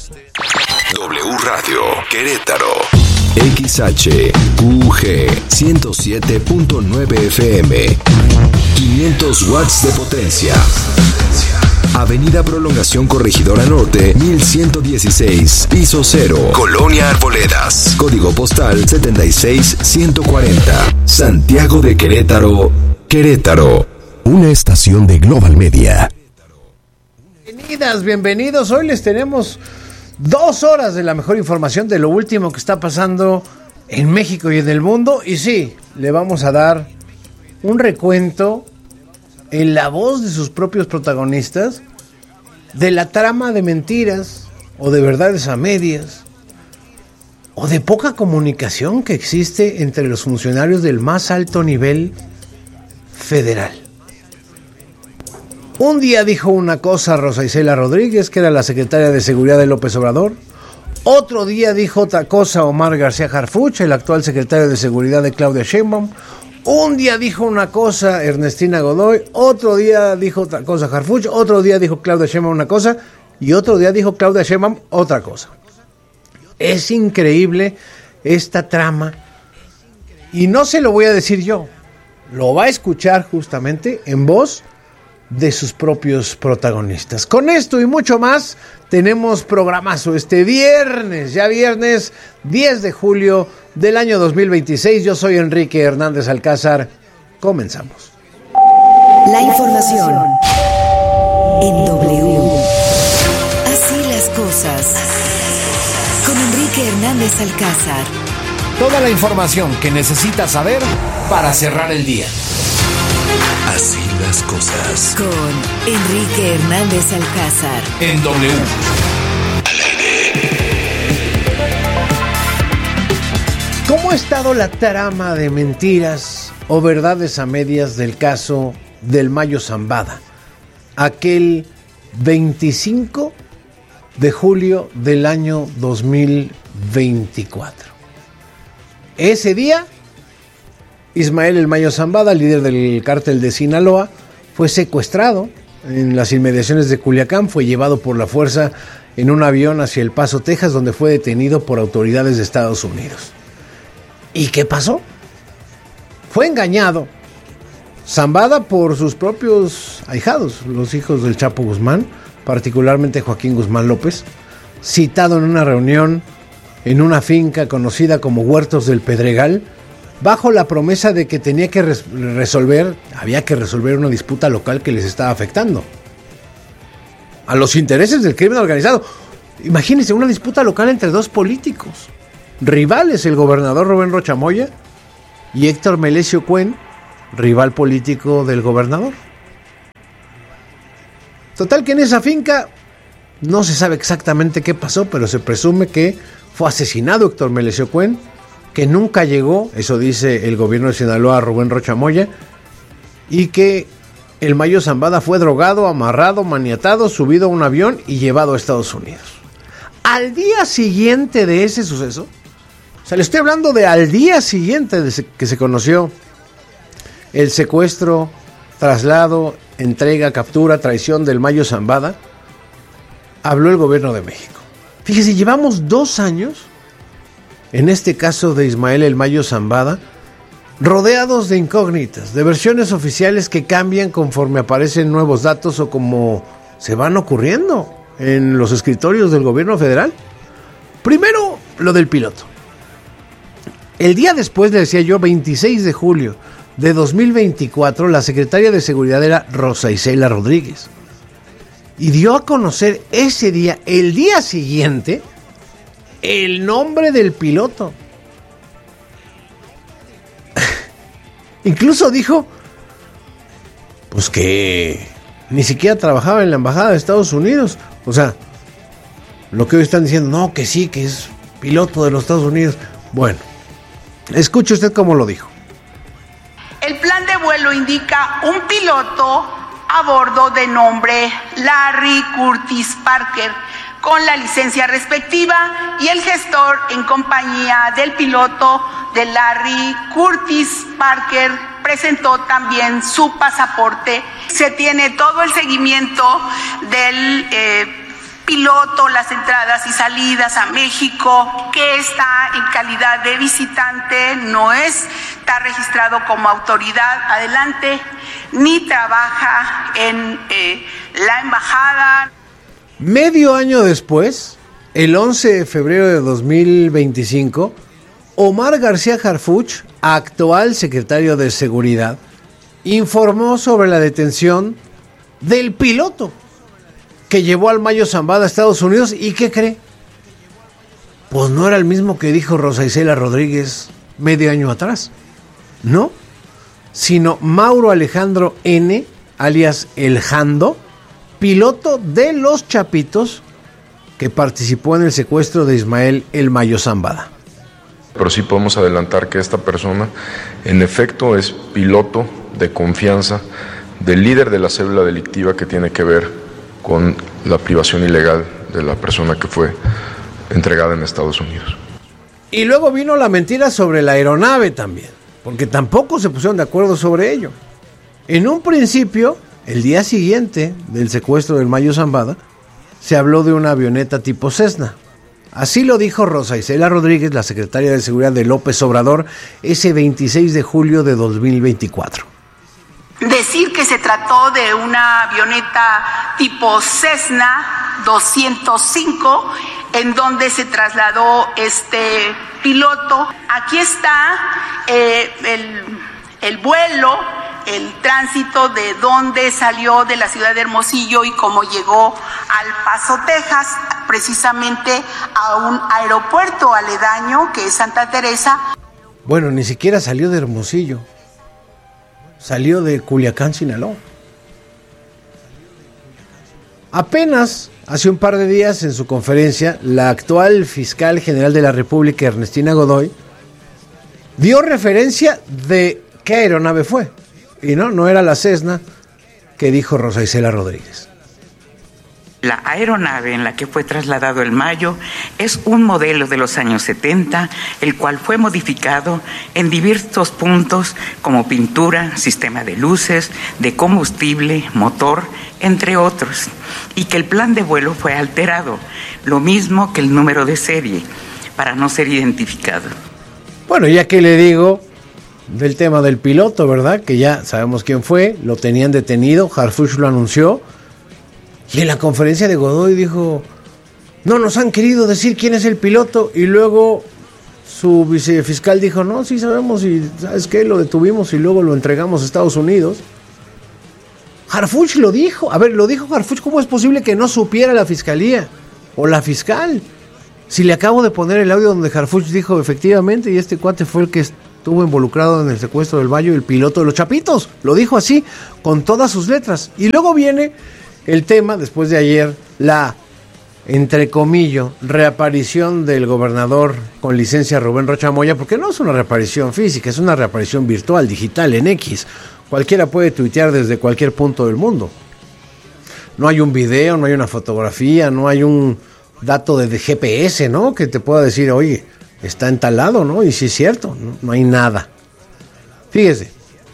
W Radio Querétaro. XHQG 107.9 FM. 500 watts de potencia. Avenida Prolongación Corregidora Norte, 1116, piso 0, Colonia Arboledas. Código postal 76140. Santiago de Querétaro, Querétaro. Una estación de Global Media. Bienvenidos. Hoy les tenemos 2 horas de la mejor información de lo último que está pasando en México y en el mundo. Y sí, le vamos a dar un recuento en la voz de sus propios protagonistas de la trama de mentiras o de verdades a medias o de poca comunicación que existe entre los funcionarios del más alto nivel federal. Un día dijo una cosa Rosa Isela Rodríguez, que era la secretaria de Seguridad de López Obrador. Otro día dijo otra cosa Omar García Harfuch, el actual secretario de Seguridad de Claudia Sheinbaum. Un día dijo una cosa Ernestina Godoy, otro día dijo otra cosa Harfuch, otro día dijo Claudia Sheinbaum una cosa y otro día dijo Claudia Sheinbaum otra cosa. Es increíble esta trama y no se lo voy a decir yo, lo va a escuchar justamente en voz de sus propios protagonistas. Con esto y mucho más tenemos programazo este viernes, ya viernes 10 de julio del año 2026. Yo soy Enrique Hernández Alcázar. Comenzamos. La información en W. Así las cosas. Con Enrique Hernández Alcázar. Toda la información que necesitas saber para cerrar el día. Así las cosas. Con Enrique Hernández Alcázar. En W. Al aire. ¿Cómo ha estado la trama de mentiras o verdades a medias del caso del Mayo Zambada? Aquel 25 de julio del año 2024. Ese día, Ismael El Mayo Zambada, líder del cártel de Sinaloa, fue secuestrado en las inmediaciones de Culiacán, fue llevado por la fuerza en un avión hacia El Paso, Texas, donde fue detenido por autoridades de Estados Unidos. ¿Y qué pasó? Fue engañado Zambada por sus propios ahijados, los hijos del Chapo Guzmán, particularmente Joaquín Guzmán López, citado en una reunión en una finca conocida como Huertos del Pedregal, bajo la promesa de que había que resolver una disputa local que les estaba afectando a los intereses del crimen organizado. Imagínense una disputa local entre dos políticos rivales, el gobernador Rubén Rocha Moya y Héctor Melesio Cuen, rival político del gobernador. Total que en esa finca no se sabe exactamente qué pasó, pero se presume que fue asesinado Héctor Melesio Cuen, que nunca llegó, eso dice el gobierno de Sinaloa, Rubén Rocha Moya, y que el Mayo Zambada fue drogado, amarrado, maniatado, subido a un avión y llevado a Estados Unidos. Al día siguiente de ese suceso, o sea, le estoy hablando de al día siguiente de que se conoció el secuestro, traslado, entrega, captura, traición del Mayo Zambada, habló el gobierno de México. Fíjese, llevamos 2 años, en este caso de Ismael El Mayo Zambada, rodeados de incógnitas, de versiones oficiales que cambian conforme aparecen nuevos datos o como se van ocurriendo en los escritorios del gobierno federal. Primero, lo del piloto. El día después, le decía yo, 26 de julio de 2024, la secretaria de Seguridad era Rosa Isela Rodríguez. Y dio a conocer ese día, el día siguiente, el nombre del piloto. Incluso dijo, pues que ni siquiera trabajaba en la embajada de Estados Unidos. O sea, lo que hoy están diciendo, no, que sí, que es piloto de los Estados Unidos. Bueno, escuche usted cómo lo dijo. El plan de vuelo indica un piloto a bordo de nombre Larry Curtis Parker, con la licencia respectiva, y el gestor en compañía del piloto de Larry Curtis Parker presentó también su pasaporte. Se tiene todo el seguimiento del piloto las entradas y salidas a México, que está en calidad de visitante, no está registrado como autoridad adelante, ni trabaja en la embajada. Medio año después, el 11 de febrero de 2025, Omar García Harfuch, actual secretario de Seguridad, informó sobre la detención del piloto que llevó al Mayo Zambada a Estados Unidos. ¿Y qué cree? Pues no era el mismo que dijo Rosa Isela Rodríguez medio año atrás, ¿no? Sino Mauro Alejandro N., alias El Jando, piloto de los Chapitos, que participó en el secuestro de Ismael El Mayo Zambada. Pero sí podemos adelantar que esta persona, en efecto, es piloto de confianza del líder de la célula delictiva que tiene que ver con la privación ilegal de la persona que fue entregada en Estados Unidos. Y luego vino la mentira sobre la aeronave también, porque tampoco se pusieron de acuerdo sobre ello. En un principio, el día siguiente del secuestro del Mayo Zambada, se habló de una avioneta tipo Cessna. Así lo dijo Rosa Isela Rodríguez, la secretaria de Seguridad de López Obrador, ese 26 de julio de 2024. Decir que se trató de una avioneta tipo Cessna 205, en donde se trasladó este piloto. Aquí está el vuelo, el tránsito de dónde salió de la ciudad de Hermosillo y cómo llegó al Paso, Texas, precisamente a un aeropuerto aledaño que es Santa Teresa. Bueno, ni siquiera salió de Hermosillo. Salió de Culiacán, Sinaloa. Apenas hace un par de días, en su conferencia, la actual fiscal general de la República, Ernestina Godoy, dio referencia de qué aeronave fue. Y no era la Cessna que dijo Rosa Isela Rodríguez. La aeronave en la que fue trasladado el Mayo es un modelo de los años 70, el cual fue modificado en diversos puntos como pintura, sistema de luces, de combustible, motor, entre otros, y que el plan de vuelo fue alterado, lo mismo que el número de serie, para no ser identificado. Bueno, ya que le digo del tema del piloto, ¿verdad? Que ya sabemos quién fue, lo tenían detenido, Harfuch lo anunció. Y en la conferencia de Godoy dijo, no nos han querido decir quién es el piloto. Y luego su vicefiscal dijo, no, sí sabemos, y ¿sabes qué? Lo detuvimos y luego lo entregamos a Estados Unidos. Harfuch lo dijo. A ver, lo dijo Harfuch. ¿Cómo es posible que no supiera la fiscalía o la fiscal? Si le acabo de poner el audio donde Harfuch dijo efectivamente, y este cuate fue el que estuvo involucrado en el secuestro del Mayo, el piloto de los Chapitos. Lo dijo así, con todas sus letras. Y luego viene el tema, después de ayer, la, entre comillas, reaparición del gobernador con licencia Rubén Rocha Moya, porque no es una reaparición física, es una reaparición virtual, digital, en X. Cualquiera puede tuitear desde cualquier punto del mundo. No hay un video, no hay una fotografía, no hay un dato de GPS, ¿no? Que te pueda decir, oye, está en tal lado, ¿no? Y sí es cierto, no hay nada. Fíjese.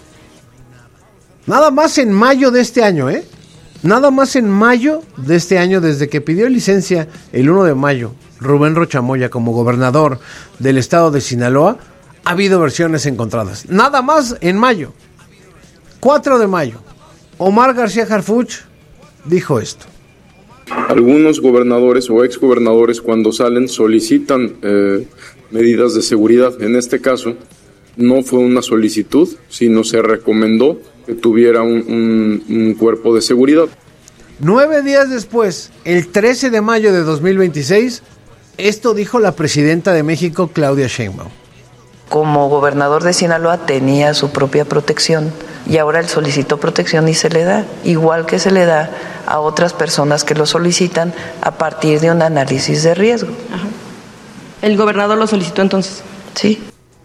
Nada más en mayo de este año, Nada más en mayo de este año, desde que pidió licencia el 1 de mayo, Rubén Rocha Moya como gobernador del estado de Sinaloa, ha habido versiones encontradas. Nada más en mayo. 4 de mayo, Omar García Harfuch dijo esto. Algunos gobernadores o exgobernadores, cuando salen, solicitan medidas de seguridad. En este caso, no fue una solicitud, sino se recomendó que tuviera un cuerpo de seguridad. 9 días después, el 13 de mayo de 2026, esto dijo la presidenta de México, Claudia Sheinbaum. Como gobernador de Sinaloa tenía su propia protección y ahora él solicitó protección y se le da, igual que se le da a otras personas que lo solicitan a partir de un análisis de riesgo. Ajá. ¿El gobernador lo solicitó entonces? Sí.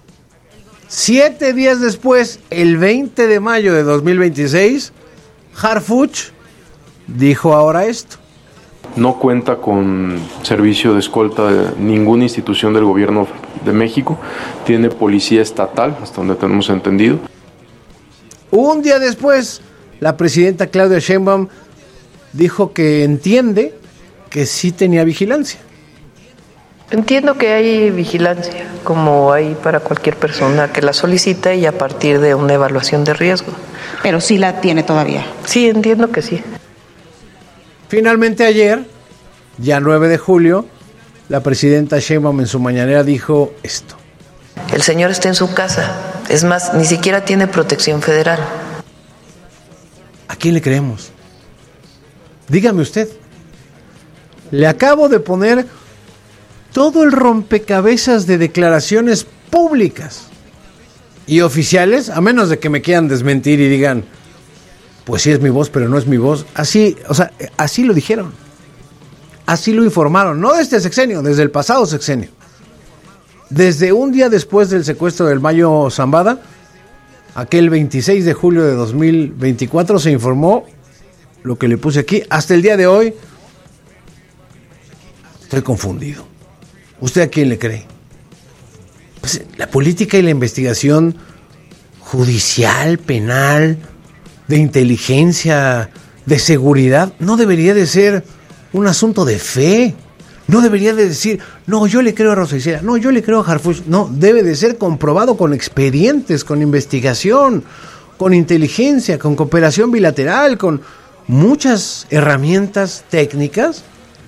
7 días después, el 20 de mayo de 2026, Harfuch dijo ahora esto. No cuenta con servicio de escolta de ninguna institución del gobierno de México. Tiene policía estatal, hasta donde tenemos entendido. Un día después, la presidenta Claudia Sheinbaum dijo que entiende que sí tenía vigilancia. Entiendo que hay vigilancia, como hay para cualquier persona que la solicita y a partir de una evaluación de riesgo. Pero sí la tiene todavía. Sí, entiendo que sí. Finalmente ayer, ya 9 de julio, la presidenta Sheinbaum en su mañanera dijo esto. El señor está en su casa. Es más, ni siquiera tiene protección federal. ¿A quién le creemos? Dígame usted. Le acabo de poner todo el rompecabezas de declaraciones públicas y oficiales, a menos de que me quieran desmentir y digan, pues sí es mi voz, pero no es mi voz. Así, o sea, así lo dijeron. Así lo informaron, no de este sexenio, desde el pasado sexenio. Desde un día después del secuestro del Mayo Zambada, aquel 26 de julio de 2024, se informó lo que le puse aquí. Hasta el día de hoy, estoy confundido. ¿Usted a quién le cree? Pues la política y la investigación judicial, penal, de inteligencia, de seguridad, no debería de ser un asunto de fe. No debería de decir, no, yo le creo a Rosa Isela, no, yo le creo a Harfuch. No, debe de ser comprobado con expedientes, con investigación, con inteligencia, con cooperación bilateral, con muchas herramientas técnicas.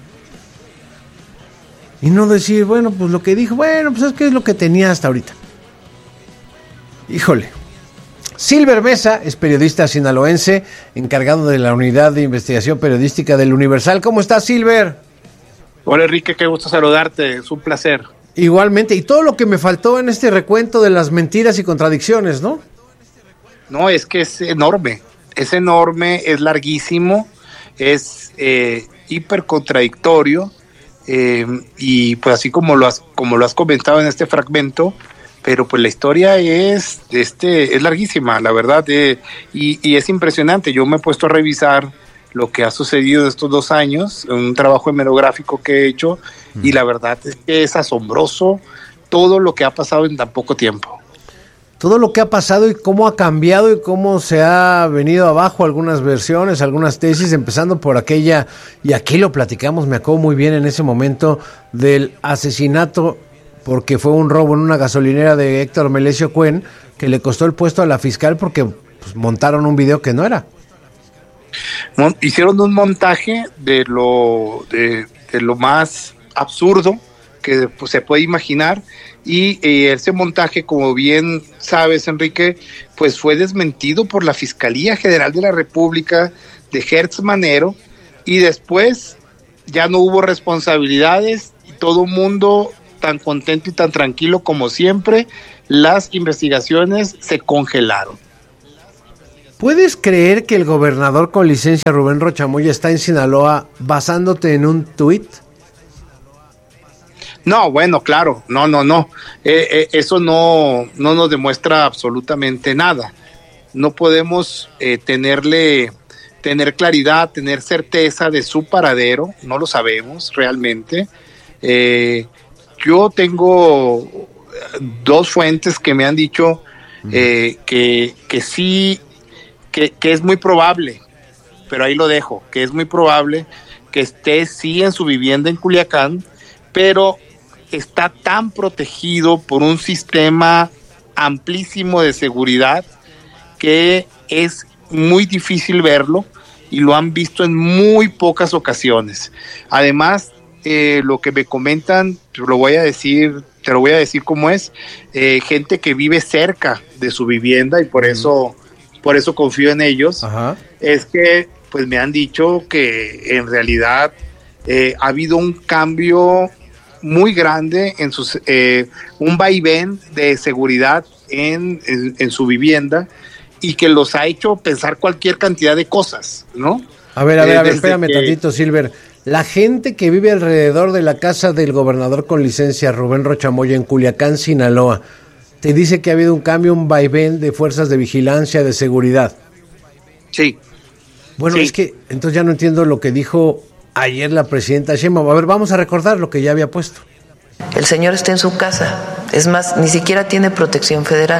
Y no decir, bueno, pues lo que dijo, bueno, pues es que es lo que tenía hasta ahorita. Híjole. Silver Mesa es periodista sinaloense, encargado de la unidad de investigación periodística del Universal. ¿Cómo estás, Silver? Hola, Enrique, qué gusto saludarte, es un placer. Igualmente, y todo lo que me faltó en este recuento de las mentiras y contradicciones, ¿no? No, es que es enorme, es larguísimo, es hiper contradictorio, y pues así como lo has comentado en este fragmento, pero pues la historia es larguísima, la verdad, y es impresionante. Yo me he puesto a revisar lo que ha sucedido en estos 2 años, un trabajo hemerográfico que he hecho, y la verdad es que es asombroso todo lo que ha pasado en tan poco tiempo. Todo lo que ha pasado y cómo ha cambiado y cómo se ha venido abajo algunas versiones, algunas tesis, empezando por aquella, y aquí lo platicamos, me acuerdo muy bien en ese momento, del asesinato, porque fue un robo en una gasolinera de Héctor Melesio Cuen, que le costó el puesto a la fiscal porque pues, montaron un video que no era. Hicieron un montaje de lo más absurdo que pues, se puede imaginar, y ese montaje, como bien sabes, Enrique, pues fue desmentido por la Fiscalía General de la República de Hertz Manero, y después ya no hubo responsabilidades y todo el mundo tan contento y tan tranquilo como siempre. Las investigaciones se congelaron. ¿Puedes creer que el gobernador con licencia Rubén Rocha Moya está en Sinaloa basándote en un tuit? No, bueno, claro, no. Eso no nos demuestra absolutamente nada. No podemos tener claridad, tener certeza de su paradero, no lo sabemos realmente. Yo tengo 2 fuentes que me han dicho que sí, que es muy probable, pero ahí lo dejo, que es muy probable que esté sí en su vivienda en Culiacán, pero está tan protegido por un sistema amplísimo de seguridad que es muy difícil verlo, y lo han visto en muy pocas ocasiones. Además, lo que me comentan, te lo voy a decir cómo es, gente que vive cerca de su vivienda, y por eso confío en ellos. Ajá. Es que pues me han dicho que en realidad ha habido un cambio muy grande en un vaivén de seguridad en su vivienda, y que los ha hecho pensar cualquier cantidad de cosas, ¿no? A ver, espérame tantito, Silver. La gente que vive alrededor de la casa del gobernador con licencia, Rubén Rocha Moya, en Culiacán, Sinaloa, te dice que ha habido un cambio, un vaivén de fuerzas de vigilancia, de seguridad. Sí. Bueno, sí. Es que entonces ya no entiendo lo que dijo ayer la presidenta Sheinbaum. A ver, vamos a recordar lo que ya había puesto. El señor está en su casa. Es más, ni siquiera tiene protección federal.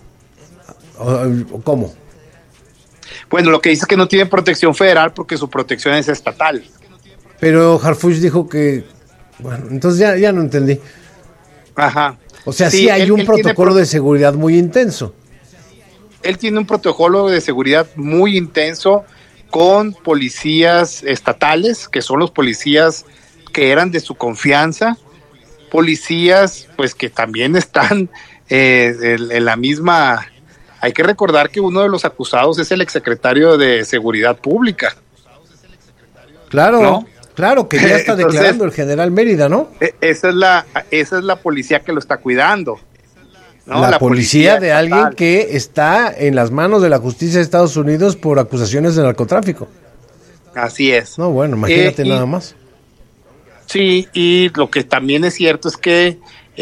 ¿Cómo? Bueno, lo que dice es que no tiene protección federal porque su protección es estatal. Pero Harfuch dijo que, bueno, entonces ya no entendí. Ajá. O sea, sí hay un protocolo de seguridad muy intenso. Él tiene un protocolo de seguridad muy intenso con policías estatales, que son los policías que eran de su confianza, policías pues que también están en la misma. Hay que recordar que uno de los acusados es el exsecretario de Seguridad Pública. Claro, ¿no? Claro, que ya está declarando el general Mérida, ¿no? Esa es la policía que lo está cuidando, ¿no? La policía de estatal, alguien que está en las manos de la justicia de Estados Unidos por acusaciones de narcotráfico. Así es. No, bueno, imagínate nada más. Sí, y lo que también es cierto es que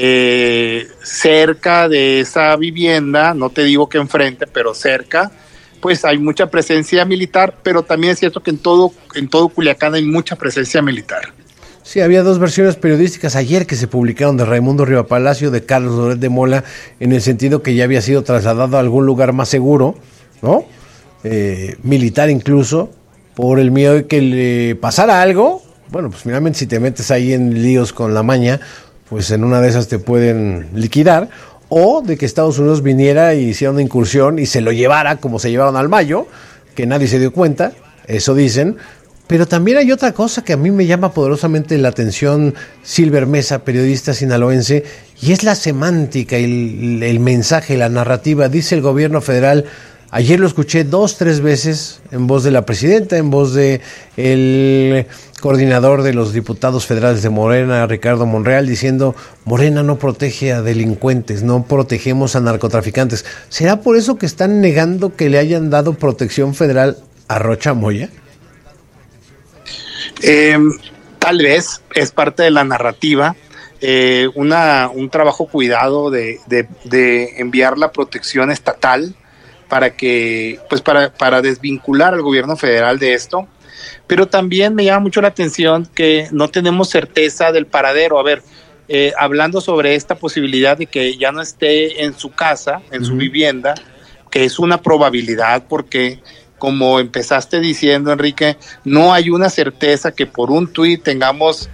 cerca de esa vivienda, no te digo que enfrente, pero cerca, pues hay mucha presencia militar, pero también es cierto que en todo Culiacán hay mucha presencia militar. Sí, había dos versiones periodísticas ayer que se publicaron de Raimundo Rivapalacio, de Carlos Loret de Mola, en el sentido que ya había sido trasladado a algún lugar más seguro, ¿no? Militar incluso, por el miedo de que le pasara algo. Bueno, pues finalmente si te metes ahí en líos con la maña, pues en una de esas te pueden liquidar, o de que Estados Unidos viniera y hiciera una incursión y se lo llevara como se llevaron al Mayo, que nadie se dio cuenta, eso dicen. Pero también hay otra cosa que a mí me llama poderosamente la atención, Silver Mesa, periodista sinaloense, y es la semántica, el mensaje, la narrativa. Dice el gobierno federal, ayer lo escuché 2-3 veces en voz de la presidenta, en voz de el coordinador de los diputados federales de Morena, Ricardo Monreal, diciendo, Morena no protege a delincuentes, no protegemos a narcotraficantes. ¿Será por eso que están negando que le hayan dado protección federal a Rocha Moya? Tal vez es parte de la narrativa, un trabajo cuidado de enviar la protección estatal para que, pues para desvincular al gobierno federal de esto, pero también me llama mucho la atención que no tenemos certeza del paradero. A ver, hablando sobre esta posibilidad de que ya no esté en su casa, en su vivienda, que es una probabilidad porque, como empezaste diciendo, Enrique, no hay una certeza que por un tuit tengamos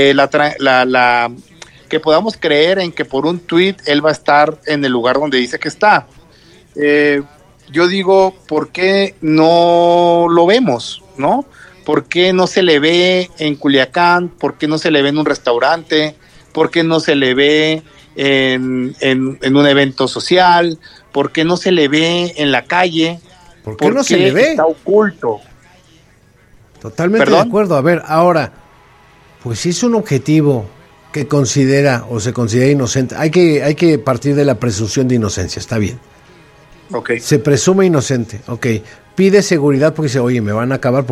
que podamos creer en que por un tuit él va a estar en el lugar donde dice que está. Yo digo, ¿por qué no lo vemos, no? ¿Por qué no se le ve en Culiacán? ¿Por qué no se le ve en un restaurante? ¿Por qué no se le ve en un evento social? ¿Por qué no se le ve en la calle? ¿Por qué no se le ve? Está oculto. Totalmente de acuerdo. A ver, ahora, pues si es un objetivo que considera o se considera inocente, hay que partir de la presunción de inocencia, está bien. Okay. Se presume inocente, ok. Pide seguridad porque dice, oye, me van a acabar.